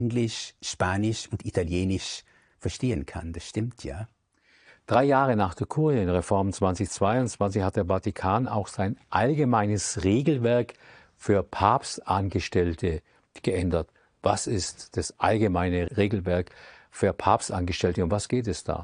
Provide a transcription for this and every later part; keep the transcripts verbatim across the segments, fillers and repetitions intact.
Englisch, Spanisch und Italienisch verstehen kann. Das stimmt, ja. Drei Jahre nach der Kurienreform zweitausendzweiundzwanzig hat der Vatikan auch sein allgemeines Regelwerk für Papstangestellte geändert. Was ist das allgemeine Regelwerk für Papstangestellte, um was geht es da?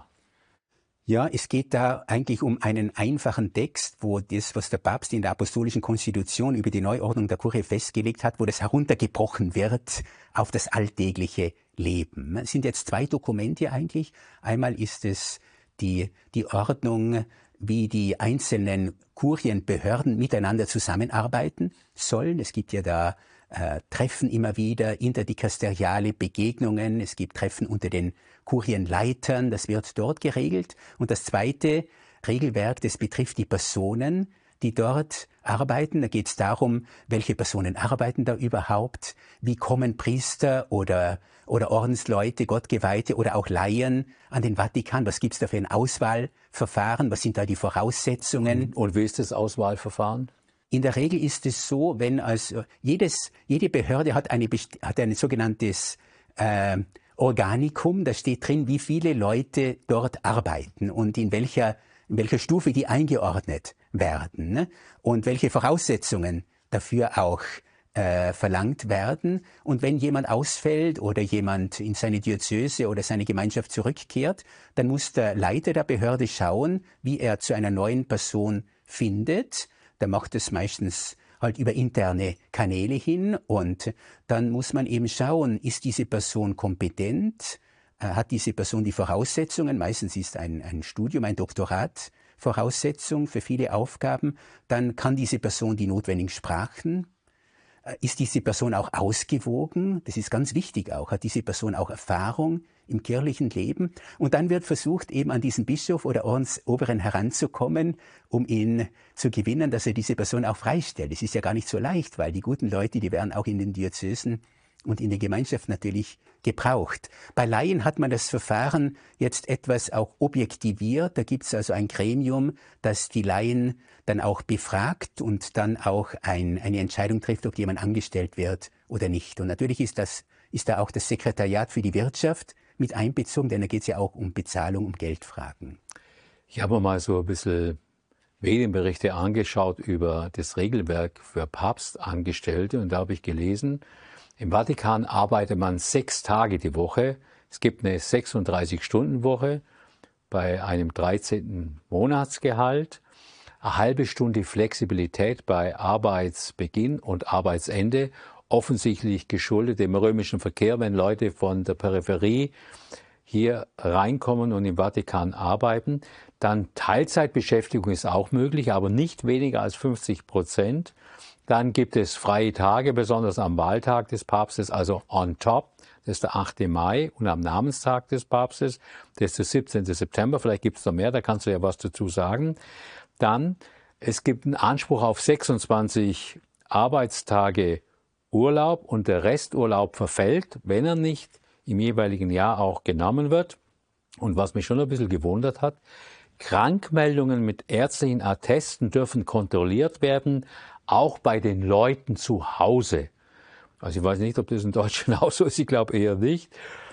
Ja, es geht da eigentlich um einen einfachen Text, wo das, was der Papst in der Apostolischen Konstitution über die Neuordnung der Kurie festgelegt hat, wo das heruntergebrochen wird auf das alltägliche Leben. Es sind jetzt zwei Dokumente eigentlich. Einmal ist es die, die Ordnung, wie die einzelnen Kurienbehörden miteinander zusammenarbeiten sollen. Es gibt ja da äh, Treffen immer wieder, interdikasteriale Begegnungen. Es gibt Treffen unter den Kurienleitern. Das wird dort geregelt. Und das zweite Regelwerk, das betrifft die Personen, die dort arbeiten. Da geht es darum, welche Personen arbeiten da überhaupt, wie kommen Priester oder, oder Ordensleute, Gottgeweihte oder auch Laien an den Vatikan, was gibt es da für ein Auswahlverfahren, was sind da die Voraussetzungen. Und wie ist das Auswahlverfahren? In der Regel ist es so, wenn also jedes, jede Behörde hat, eine, hat ein sogenanntes äh, Organikum, da steht drin, wie viele Leute dort arbeiten und in welcher, in welcher Stufe die eingeordnet werden, ne? Und welche Voraussetzungen dafür auch äh, verlangt werden. Und wenn jemand ausfällt oder jemand in seine Diözese oder seine Gemeinschaft zurückkehrt, dann muss der Leiter der Behörde schauen, wie er zu einer neuen Person findet. Der macht es meistens halt über interne Kanäle hin und dann muss man eben schauen, ist diese Person kompetent, äh, hat diese Person die Voraussetzungen, meistens ist ein, ein Studium, ein Doktorat Voraussetzung für viele Aufgaben, dann kann diese Person die notwendigen Sprachen, äh, ist diese Person auch ausgewogen, das ist ganz wichtig auch, hat diese Person auch Erfahrung im kirchlichen Leben und dann wird versucht, eben an diesen Bischof oder Ordensoberen heranzukommen, um ihn zu gewinnen, dass er diese Person auch freistellt. Das ist ja gar nicht so leicht, weil die guten Leute, die werden auch in den Diözesen und in der Gemeinschaft natürlich gebraucht. Bei Laien hat man das Verfahren jetzt etwas auch objektiviert. Da gibt es also ein Gremium, das die Laien dann auch befragt und dann auch ein, eine Entscheidung trifft, ob jemand angestellt wird oder nicht. Und natürlich ist, das, ist da auch das Sekretariat für die Wirtschaft mit einbezogen, denn da geht es ja auch um Bezahlung, um Geldfragen. Ich habe mir mal so ein bisschen Medienberichte angeschaut über das Regelwerk für Papstangestellte und da habe ich gelesen, im Vatikan arbeitet man sechs Tage die Woche. Es gibt eine sechsunddreißig-Stunden-Woche bei einem dreizehnten Monatsgehalt, eine halbe Stunde Flexibilität bei Arbeitsbeginn und Arbeitsende, offensichtlich geschuldet dem römischen Verkehr, wenn Leute von der Peripherie hier reinkommen und im Vatikan arbeiten. Dann Teilzeitbeschäftigung ist auch möglich, aber nicht weniger als fünfzig Prozent. Dann gibt es freie Tage, besonders am Wahltag des Papstes, also on top. Das ist der achte Mai und am Namenstag des Papstes, das ist der siebzehnte September. Vielleicht gibt es da mehr, da kannst du ja was dazu sagen. Dann, es gibt einen Anspruch auf sechsundzwanzig Arbeitstage Urlaub und der Resturlaub verfällt, wenn er nicht im jeweiligen Jahr auch genommen wird. Und was mich schon ein bisschen gewundert hat, Krankmeldungen mit ärztlichen Attesten dürfen kontrolliert werden, auch bei den Leuten zu Hause. Also ich weiß nicht, ob das in Deutschland auch so ist, ich glaube eher nicht.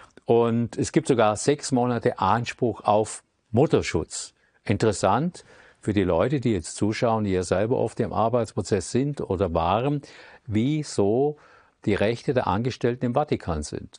Und es gibt sogar sechs Monate Anspruch auf Mutterschutz. Interessant für die Leute, die jetzt zuschauen, die ja selber oft im Arbeitsprozess sind oder waren, wie so die Rechte der Angestellten im Vatikan sind.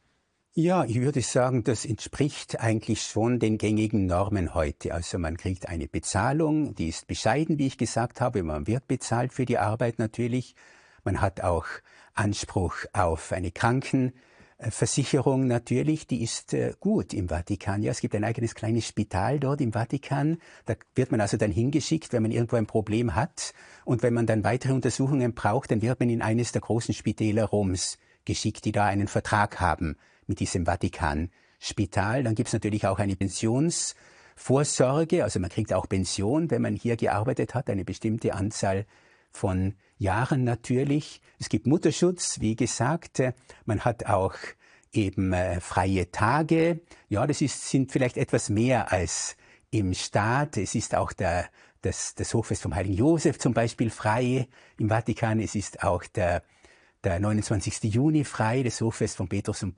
Ja, ich würde sagen, das entspricht eigentlich schon den gängigen Normen heute. Also man kriegt eine Bezahlung, die ist bescheiden, wie ich gesagt habe. Man wird bezahlt für die Arbeit natürlich. Man hat auch Anspruch auf eine Krankenversicherung natürlich. Die ist äh, gut im Vatikan. Ja, es gibt ein eigenes kleines Spital dort im Vatikan. Da wird man also dann hingeschickt, wenn man irgendwo ein Problem hat. Und wenn man dann weitere Untersuchungen braucht, dann wird man in eines der großen Spitäler Roms geschickt, die da einen Vertrag haben mit diesem Vatikan-Spital. Dann gibt es natürlich auch eine Pensionsvorsorge, also man kriegt auch Pension, wenn man hier gearbeitet hat, eine bestimmte Anzahl von Jahren natürlich. Es gibt Mutterschutz, wie gesagt, man hat auch eben äh, freie Tage. Ja, das ist, sind vielleicht etwas mehr als im Staat. Es ist auch der, das, das Hochfest vom Heiligen Josef zum Beispiel frei im Vatikan. Es ist auch der der neunundzwanzigste Juni frei, das Hochfest von Petrus und